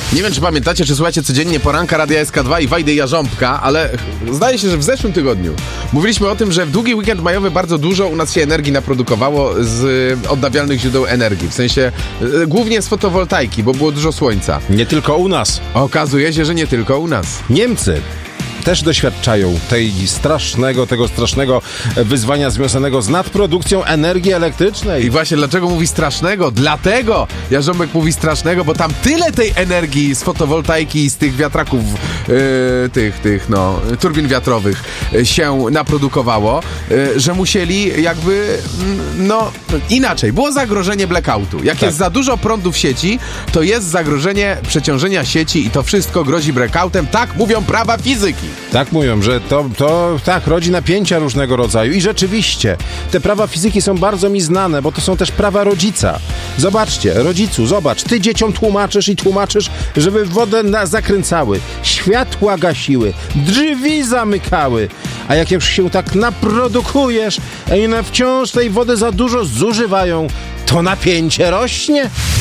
Nie wiem, czy pamiętacie, czy słuchacie codziennie poranka Radia SK2 i Wajdy Jarząbka, ale zdaje się, że w zeszłym tygodniu mówiliśmy o tym, że w długi weekend majowy bardzo dużo u nas się energii naprodukowało z odnawialnych źródeł energii. W sensie głównie z fotowoltaiki, bo było dużo słońca. Nie tylko u nas. Okazuje się, że nie tylko u nas. Niemcy też doświadczają tego strasznego wyzwania związanego z nadprodukcją energii elektrycznej. I właśnie dlaczego mówi strasznego? Dlatego Jarząbek mówi strasznego, bo tam tyle tej energii z fotowoltaiki i z tych wiatraków, turbin wiatrowych się naprodukowało, że musieli jakby, inaczej. Było zagrożenie blackoutu. Jak jest za dużo prądu w sieci, to jest zagrożenie przeciążenia sieci i to wszystko grozi blackoutem. Tak mówią prawa fizyki. Tak mówią, że to rodzi napięcia różnego rodzaju i rzeczywiście te prawa fizyki są bardzo mi znane, bo to są też prawa rodzica. Zobaczcie, rodzicu, zobacz, ty dzieciom tłumaczysz, żeby wodę zakręcały, światła gasiły, drzwi zamykały, a jak już się tak naprodukujesz i wciąż tej wody za dużo zużywają, to napięcie rośnie.